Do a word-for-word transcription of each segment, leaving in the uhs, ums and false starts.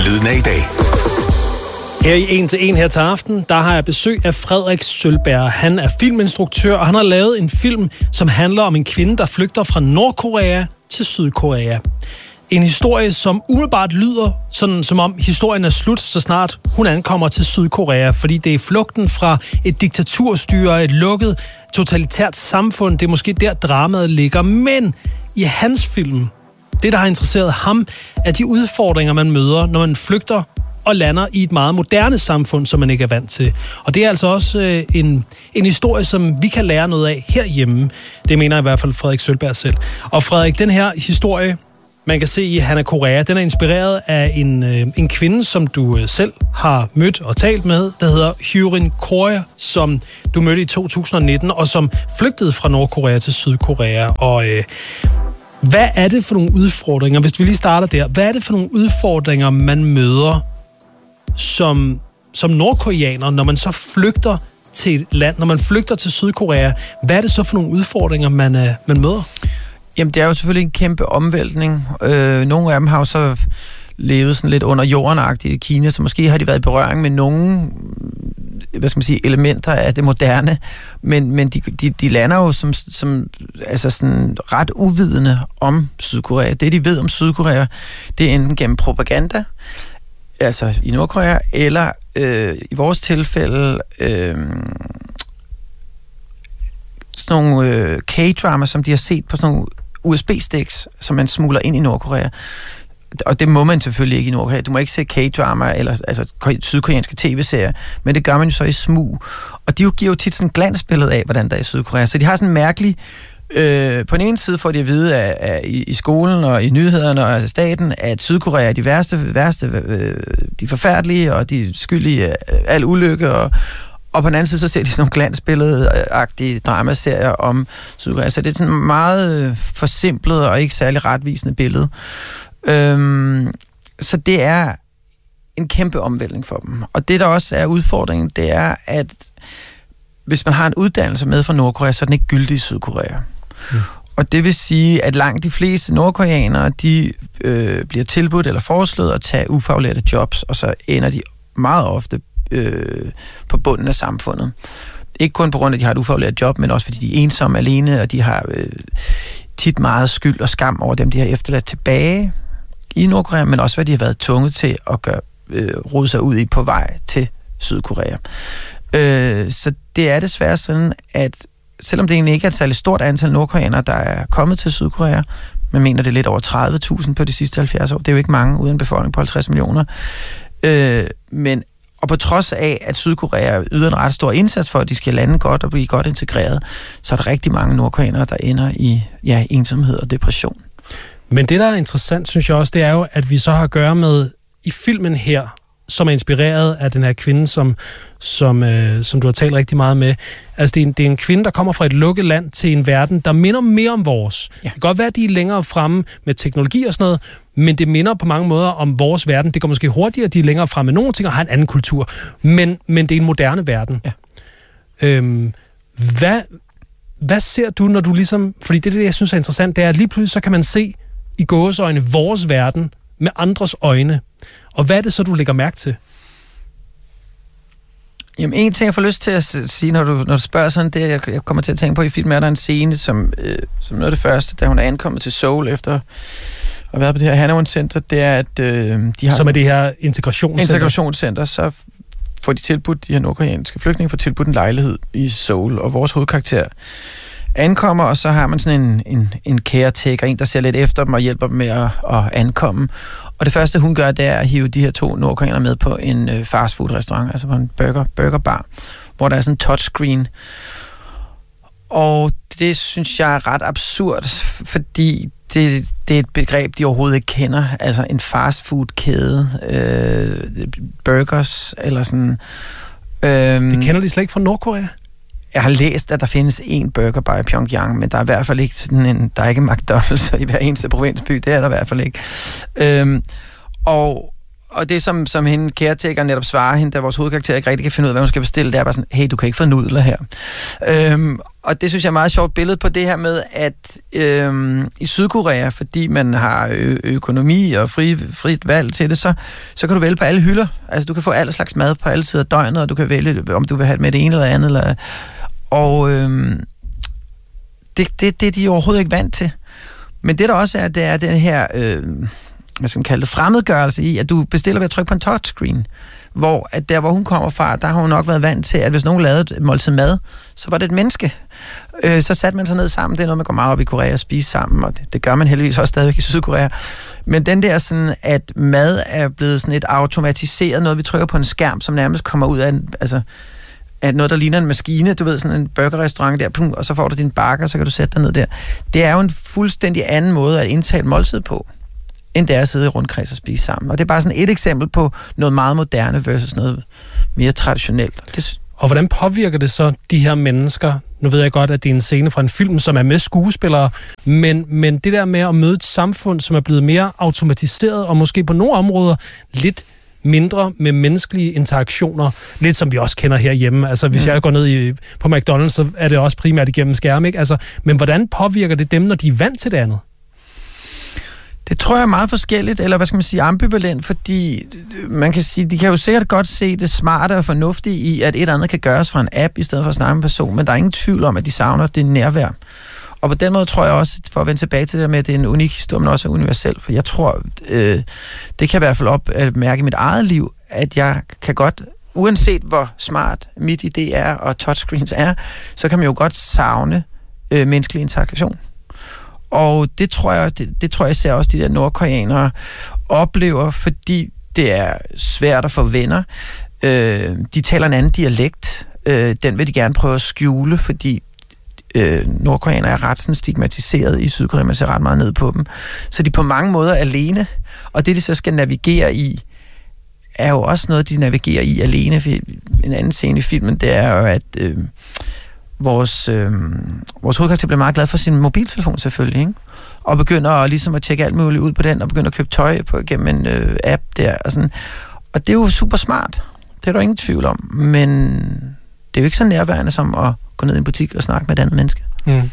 Lyden af i dag. Her i En til En her til aften, der har jeg besøg af Frederik Sølberg. Han er filminstruktør, og han har lavet en film, som handler om en kvinde, der flygter fra Nordkorea til Sydkorea. En historie, som umiddelbart lyder sådan, som om historien er slut, så snart hun ankommer til Sydkorea, fordi det er flugten fra et diktaturstyre, et lukket, totalitært samfund. Det er måske der, dramaet ligger. Men i hans film, det, der har interesseret ham, er de udfordringer, man møder, når man flygter og lander i et meget moderne samfund, som man ikke er vant til. Og det er altså også øh, en, en historie, som vi kan lære noget af herhjemme. Det mener i hvert fald Frederik Sølberg selv. Og Frederik, den her historie, man kan se i Han er Korea, den er inspireret af en, øh, en kvinde, som du øh, selv har mødt og talt med, der hedder Hyrin Choi, som du mødte i to tusind nitten, og som flygtede fra Nordkorea til Sydkorea. Og øh, hvad er det for nogle udfordringer, hvis vi lige starter der, hvad er det for nogle udfordringer, man møder som, som nordkoreaner, når man så flygter til et land, når man flygter til Sydkorea? Hvad er det så for nogle udfordringer, man, øh, man møder? Jamen, det er jo selvfølgelig en kæmpe omvæltning. Øh, nogle af dem har jo så levet sådan lidt under jorden-agtigt i Kina, så måske har de været i berøring med nogle, hvad skal man sige, elementer af det moderne, men, men de, de, de lander jo som, som altså sådan ret uvidende om Sydkorea. Det, de ved om Sydkorea, det er enten gennem propaganda, altså i Nordkorea, eller øh, i vores tilfælde øh, sådan nogle øh, K-drama, som de har set på sådan nogle U S B-sticks, som man smugler ind i Nordkorea. Og det må man selvfølgelig ikke i Nordkorea. Du må ikke se K-drama eller altså sydkoreanske tv-serier, men det gør man jo så i smug. Og de giver jo tit sådan et glansbillede af, hvordan der er i Sydkorea. Så de har sådan en mærkelig... Øh, på den ene side får de at vide af, af, i, i skolen og i nyhederne og af staten, at Sydkorea er de værste, værste øh, de forfærdelige, og de er skyldige af al ulykke, og Og på den anden side, så ser de sådan nogle glansbillede-agtige dramaserier om Sydkorea. Så det er sådan et meget forsimplet og ikke særlig retvisende billede. Øhm, så det er en kæmpe omvæltning for dem. Og det, der også er udfordringen, det er, at hvis man har en uddannelse med fra Nordkorea, så er den ikke gyldig i Sydkorea. Mm. Og det vil sige, at langt de fleste nordkoreanere, de øh, bliver tilbudt eller foreslået at tage ufaglærte jobs, og så ender de meget ofte Øh, på bunden af samfundet. Ikke kun på grund af, at de har et ufaglært job, men også fordi de er ensomme alene, og de har øh, tit meget skyld og skam over dem, de har efterladt tilbage i Nordkorea, men også hvad de har været tvunget til at gøre, øh, rode sig ud i på vej til Sydkorea. Øh, så det er desværre sådan, at selvom det egentlig ikke er et særligt stort antal nordkoreanere, der er kommet til Sydkorea, man mener, det er lidt over tredive tusind på de sidste halvfjerds år, det er jo ikke mange uden en befolkning på halvtreds millioner, øh, men og på trods af, at Sydkorea yder en ret stor indsats for, at de skal lande godt og blive godt integreret, så er der rigtig mange nordkoreanere, der ender i ja, ensomhed og depression. Men det, der er interessant, synes jeg også, det er jo, at vi så har at gøre med i filmen her, som er inspireret af den her kvinde, som, som, øh, som du har talt rigtig meget med. Altså, det er, en, det er en kvinde, der kommer fra et lukket land til en verden, der minder mere om vores. Ja. Det kan godt være, at de er længere fremme med teknologi og sådan noget, men det minder på mange måder om vores verden. Det går måske hurtigere, de er længere fremme med nogle ting og har en anden kultur. Men, men det er en moderne verden. Ja. Øhm, hvad, hvad ser du, når du ligesom... Fordi det, det, jeg synes er interessant, det er, at lige pludselig så kan man se i gåseøjne vores verden med andres øjne. Og hvad er det så, du lægger mærke til? Jamen, en ting, jeg får lyst til at sige, når du, når du spørger sådan, det jeg, jeg kommer til at tænke på i filmen, er der en scene, som, øh, som noget af det første, da hun er ankommet til Seoul efter at være på det her Hanwon Center, det er, at øh, de har... Som er det her integrationscenter? Integrationscenter, så får de tilbudt, de her nordkoreanske flygtninge får tilbudt en lejlighed i Seoul, og vores hovedkarakter ankommer, og så har man sådan en, en, en caretaker, en, der ser lidt efter dem og hjælper dem med at, at ankomme. Og det første, hun gør, det er at hive de her to nordkoreanere med på en øh, fastfood-restaurant, altså på en burger, burgerbar, hvor der er sådan en touchscreen. Og det synes jeg er ret absurd, fordi det, det er et begreb, de overhovedet ikke kender. Altså en fastfood-kæde, øh, burgers, eller sådan... Øh, det kender de slet ikke fra Nordkorea? Jeg har læst, at der findes en burgerbar i Pyongyang, men der er i hvert fald ikke sådan en, der er ikke McDonald's i hver eneste provinsby, det er der i hvert fald ikke. Øhm, og, og det som, som hende caretaker netop svarer hende, da vores hovedkarakter ikke rigtig kan finde ud af, hvad hun skal bestille, det er bare sådan, hey, du kan ikke få nudler her. Øhm, og det synes jeg er et meget sjovt billede på det her med, at øhm, i Sydkorea, fordi man har ø- økonomi og fri, frit valg til det, så, så kan du vælge på alle hylder. Altså du kan få alle slags mad på alle sider af døgnet, og du kan vælge, om du vil have det med det ene eller andet. Eller, og øhm, det, det, det er de overhovedet ikke vant til. Men det der også er, det er den her... Øh, hvad skal man kalde det, fremmedgørelse i, at du bestiller ved at trykke på en touchscreen. Hvor at der, hvor hun kommer fra, der har hun nok været vant til, at hvis nogen lavede et måltid mad, så var det et menneske. Øh, så satte man sig ned sammen. Det er noget, man går meget op i Korea og spise sammen, og det, det gør man heldigvis også stadigvæk i Sydkorea. Men den der sådan, at mad er blevet sådan et automatiseret noget, vi trykker på en skærm, som nærmest kommer ud af en, altså, at noget, der ligner en maskine, du ved, sådan en burgerrestaurant der, plum, og så får du din bakker, så kan du sætte dig ned der. Det er jo en fuldstændig anden måde at indtage et måltid på, end det er at sidde i rundkreds og spise sammen. Og det er bare sådan et eksempel på noget meget moderne versus noget mere traditionelt. Det... Og hvordan påvirker det så de her mennesker? Nu ved jeg godt, at det er en scene fra en film, som er med skuespillere, men, men det der med at møde et samfund, som er blevet mere automatiseret, og måske på nogle områder lidt mindre med menneskelige interaktioner, lidt som vi også kender herhjemme. Altså, hvis mm. jeg går ned i, på McDonald's, så er det også primært igennem skærm, ikke? Altså, men hvordan påvirker det dem, når de er vant til det andet? Det tror jeg er meget forskelligt, eller hvad skal man sige, ambivalent, fordi man kan sige, de kan jo sikkert godt se det smarte og fornuftige i, at et eller andet kan gøres fra en app, i stedet for at snakke med en person, men der er ingen tvivl om, at de savner det nærvær. Og på den måde tror jeg også, for at vende tilbage til det med, at det er en unik historie, men også er universel, for jeg tror, øh, det kan i hvert fald op at mærke i mit eget liv, at jeg kan godt, uanset hvor smart mit idé er, og touchscreens er, så kan man jo godt savne øh, menneskelig interaktion. Og det tror jeg, det, det tror jeg især også de der nordkoreanere oplever, fordi det er svært at få venner. Øh, de taler en anden dialekt. Øh, den vil de gerne prøve at skjule, fordi øh, nordkoreanere er ret sådan stigmatiseret i Sydkorea. Man ser ret meget ned på dem. Så de er på mange måder alene. Og det, de så skal navigere i, er jo også noget, de navigerer i alene. En anden scene i filmen, det er jo, at... Øh, Vores, øh, vores hovedkarakter bliver meget glad for sin mobiltelefon selvfølgelig, ikke? Og begynder at, ligesom at tjekke alt muligt ud på den, og begynder at købe tøj på, gennem en øh, app der. Og, sådan. Og det er jo super smart. Det er der ingen tvivl om. Men det er jo ikke så nærværende som at gå ned i en butik og snakke med et andet menneske. Mm.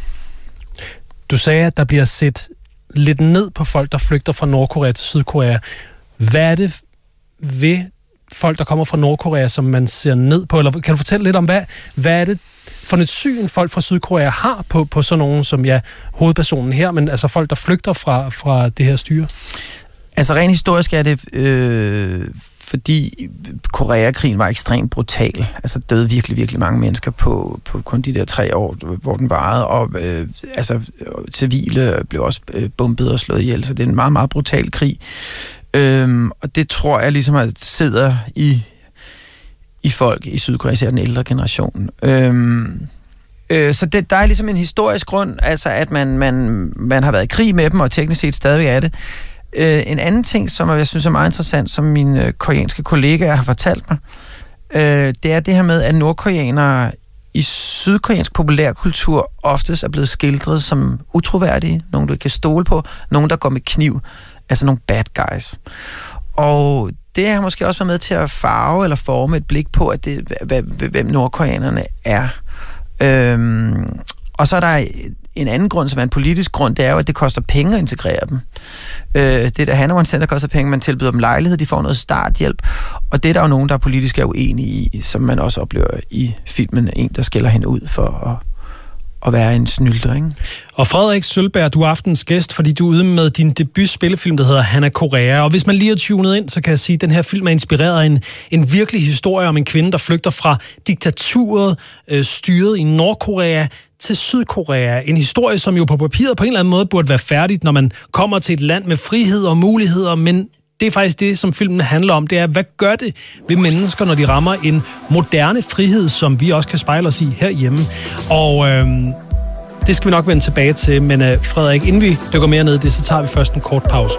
Du sagde, at der bliver set lidt ned på folk, der flygter fra Nordkorea til Sydkorea. Hvad er det ved folk, der kommer fra Nordkorea, som man ser ned på? Eller kan du fortælle lidt om, hvad, hvad er det for et syn, folk fra Sydkorea har på, på sådan nogen som, ja, hovedpersonen her, men altså folk, der flygter fra, fra det her styre? Altså rent historisk er det, øh, fordi Koreakrigen var ekstremt brutal. Altså døde virkelig, virkelig mange mennesker på, på kun de der tre år, hvor den varede, og øh, altså civile blev også bombet og slået ihjel, så det er en meget, meget brutal krig. Øh, og det tror jeg ligesom at sidder i i folk i Sydkorea, især den ældre generation. Øhm, øh, så det, der er ligesom en historisk grund, altså at man, man, man har været i krig med dem, og teknisk set stadigvæk er det. Øh, en anden ting, som jeg synes er meget interessant, som mine koreanske kollegaer har fortalt mig, øh, det er det her med, at nordkoreanere i sydkoreansk populærkultur oftest er blevet skildret som utroværdige, nogen du ikke kan stole på, nogen der går med kniv, altså nogle bad guys. Og det har måske også været med til at farve eller forme et blik på, at det, hvem nordkoreanerne er. Øhm, og så er der en anden grund, som er en politisk grund, det er jo, at det koster penge at integrere dem. Øh, det der Hanwha Center koster penge, man tilbyder dem lejlighed, de får noget starthjælp, og det er der jo nogen, der politisk er uenige i, som man også oplever i filmen, en, der skiller hende ud for at at være en snylter, ikke? Og Frederik Sølberg, du er aftens gæst, fordi du er ude med din debut-spillefilm, der hedder Hanna Korea. Og hvis man lige er tunet ind, så kan jeg sige, at den her film er inspireret af en, en virkelig historie om en kvinde, der flygter fra diktaturet, øh, styret i Nordkorea til Sydkorea. En historie, som jo på papiret på en eller anden måde burde være færdigt, når man kommer til et land med frihed og muligheder, men det er faktisk det, som filmen handler om. Det er, hvad gør det ved mennesker, når de rammer en moderne frihed, som vi også kan spejle os i herhjemme. Og øhm, det skal vi nok vende tilbage til. Men øh, Frederik, inden vi dykker mere ned i det, så tager vi først en kort pause.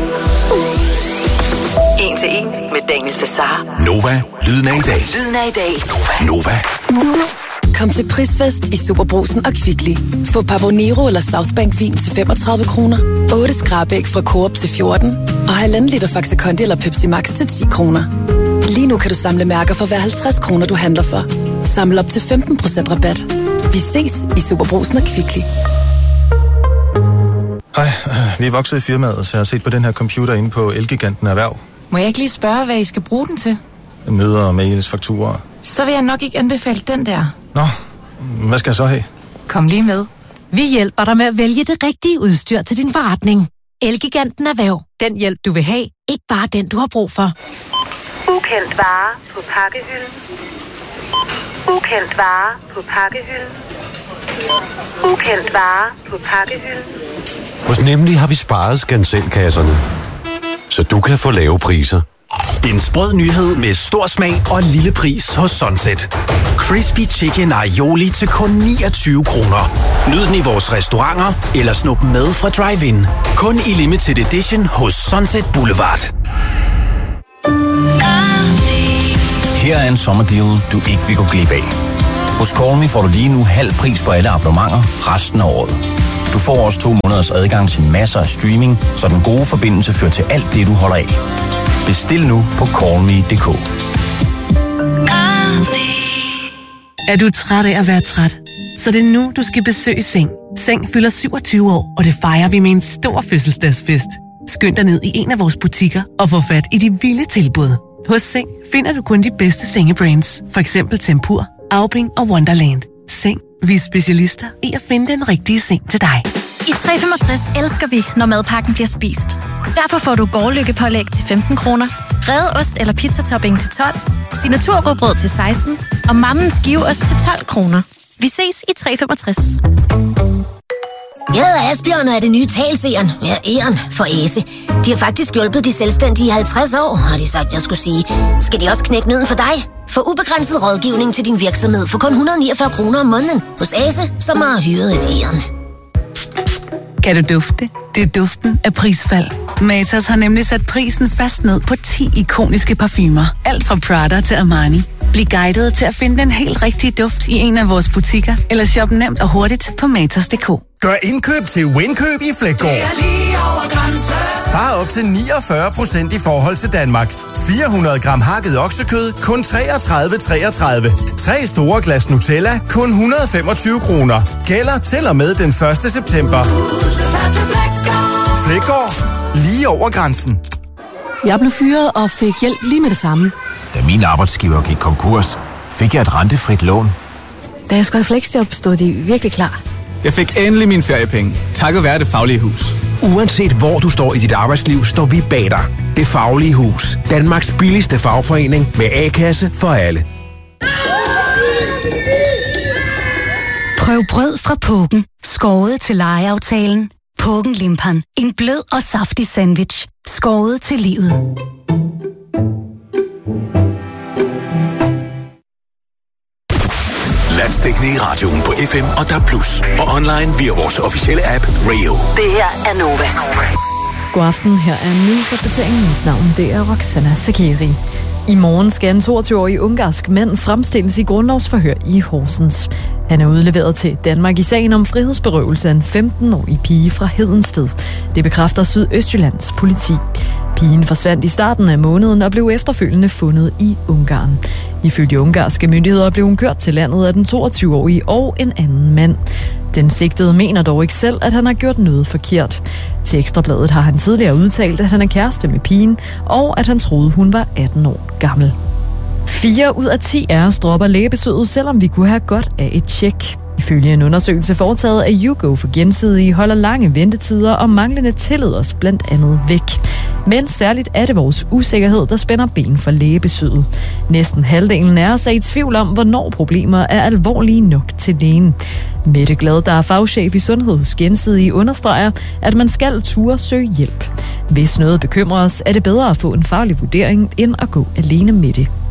En til en med Daniel Cesar. Nova, lyden af i dag. Lyden af i dag. Nova. Kom til prisfest i Superbrugsen og Kvickly. Få Pavonero eller Southbank vin til femogtredive kroner. otte skrabæg fra Coop til fjorten. Og halvanden liter Faxe Kondi eller Pepsi Max til ti kroner. Lige nu kan du samle mærker for hver halvtreds kroner, du handler for. Samle op til femten procent rabat. Vi ses i Superbrugsen og Kvickly. Hej, vi er vokset i firmaet, så jeg har set på den her computer inde på Elgiganten Erhverv. Må jeg ikke lige spørge, hvad I skal bruge den til? Møder, mails, fakturer. Så vil jeg nok ikke anbefale den der. Nå, hvad skal jeg så have? Kom lige med. Vi hjælper dig med at vælge det rigtige udstyr til din forretning. Elgiganten Erhverv. Den hjælp, du vil have. Ikke bare den, du har brug for. Ukendt vare på pakkehylden. Ukendt vare på pakkehylden. Ukendt vare på pakkehylden. Hos Nemlig har vi sparet skanselkasserne, så du kan få lave priser. En sprød nyhed med stor smag og lille pris hos Sunset. Crispy Chicken Aioli til kun niogtyve kroner. Nyd den i vores restauranter eller snup med fra drive-in. Kun i limited edition hos Sunset Boulevard. Her er en sommerdeal, du ikke vil gå glip af. Hos Call Me får du lige nu halv pris på alle abonnementer resten af året. Du får også to måneders adgang til masser af streaming, så den gode forbindelse fører til alt det, du holder af. Bestil nu på call me punktum d k. Er du træt af at være træt? Så det er nu, du skal besøge Seng. Seng fylder syvogtyve år, og det fejrer vi med en stor fødselsdagsfest. Skynd dig ned i en af vores butikker og få fat i de vilde tilbud. Hos Seng finder du kun de bedste sengebrands. For eksempel Tempur, Aubing og Wonderland. Seng. Vi er specialister i at finde den rigtige seng til dig. I tre femogtres elsker vi, når madpakken bliver spist. Derfor får du gårdløkkepålæg til femten kroner, revet ost eller pizzatopping til tolv, signaturrugbrød til seksten og mammens skiveost til tolv kroner. Vi ses i tre femogtres. Jeg hedder Asbjørn og er det nye talseren. Ja, æren for Æse. De har faktisk hjulpet de selvstændige i halvtreds år, har de sagt, jeg skulle sige. Skal de også knække nødden for dig? Få ubegrænset rådgivning til din virksomhed for kun et hundrede og niogfyrre kroner om måneden hos Æse, som har hyret et æren. Kan du dufte? Det er duften af prisfald. Matas har nemlig sat prisen fast ned på ti ikoniske parfumer. Alt fra Prada til Armani. Bliv guidet til at finde den helt rigtige duft i en af vores butikker, eller shop nemt og hurtigt på matas punktum d k. Gør indkøb til Windkøb i Fleggaard. Spar op til niogfyrre procent i forhold til Danmark. fire hundrede gram hakket oksekød, kun treogtredive treogtredive. Tre store glas Nutella, kun et hundrede og femogtyve kroner. Gælder til og med den første september. Fleggaard. Lige over grænsen. Jeg blev fyret og fik hjælp lige med det samme. Da min arbejdsgiver gik konkurs, fik jeg et rentefrit lån. Da jeg skulle i fleksjob, stod de virkelig klar. Jeg fik endelig mine feriepenge, takket være Det Faglige Hus. Uanset hvor du står i dit arbejdsliv, står vi bag dig. Det Faglige Hus. Danmarks billigste fagforening med A-kasse for alle. Prøv brød fra Puggen. Skåret til lejeaftalen. Puggen Limpan. En blød og saftig sandwich. Skåret til livet. Landsdækkende i radioen på F M og D A B plus, og online via vores officielle app Rayo. Det her er Nova. God aften, her er nyhedsopdateringen. Mit navn det er Roxana Sakiri. I morgen skal en toogtyve-årig ungarsk mand fremstilles i grundlovsforhør i Horsens. Han er udleveret til Danmark i sagen om frihedsberøvelse af en femten-årig pige fra Hedensted. Det bekræfter Sydøstjyllands politi. Pigen forsvandt i starten af måneden og blev efterfølgende fundet i Ungarn. Ifølge ungarske myndigheder blev hun kørt til landet af den toogtyve-årige og en anden mand. Den sigtede mener dog ikke selv, at han har gjort noget forkert. Til Ekstrabladet har han tidligere udtalt, at han er kæreste med pigen, og at han troede, hun var atten år gammel. Fire ud af ti af os dropper lægebesøget, selvom vi kunne have godt af et tjek. Ifølge en undersøgelse foretaget af YouGo for Gensidige holder lange ventetider og manglende tillid os blandt andet væk. Men særligt er det vores usikkerhed, der spænder ben for lægebesøget. Næsten halvdelen er sig i tvivl om, hvornår problemer er alvorlige nok til lægen. Mette Glad, der er fagchef i sundhed hos Gensidige, understreger, at man skal turde søge hjælp. Hvis noget bekymrer os, er det bedre at få en faglig vurdering, end at gå alene med det.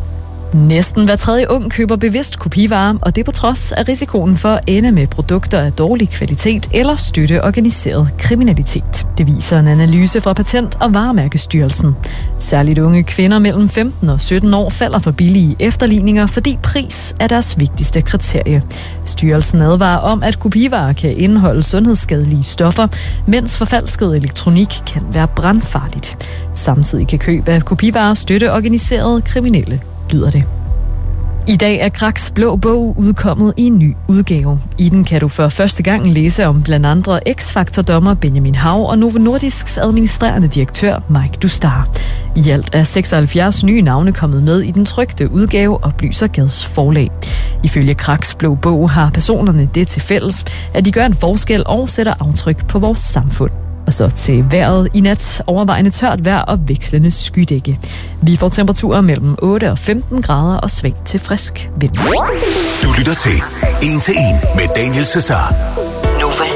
Næsten hver tredje ung køber bevidst kopivarer, og det på trods af risikoen for at ende med produkter af dårlig kvalitet eller støtte organiseret kriminalitet. Det viser en analyse fra Patent- og Varemærkestyrelsen. Særligt unge kvinder mellem femten og sytten år falder for billige efterligninger, fordi pris er deres vigtigste kriterie. Styrelsen advarer om, at kopivarer kan indeholde sundhedsskadelige stoffer, mens forfalsket elektronik kan være brandfarligt. Samtidig kan køb af kopivarer støtte organiserede kriminelle, lyder det. I dag er Kraks Blå Bog udkommet i en ny udgave. I den kan du for første gang læse om blandt andre X-Factor-dommer Benjamin Hav og Novo Nordisks administrerende direktør Mike Dustar. I alt er seksoghalvfjerds nye navne kommet med i den trykte udgave, oplyser Gads Forlag. Ifølge Kraks Blå Bog har personerne det til fælles, at de gør en forskel og sætter aftryk på vores samfund. Og så til vejret. I nat overvejende tørt vejr og vekslende skydække. Vi får temperaturer mellem otte og femten grader og svag til frisk vind. Du lytter til en til en med Daniel Cesar. Nova.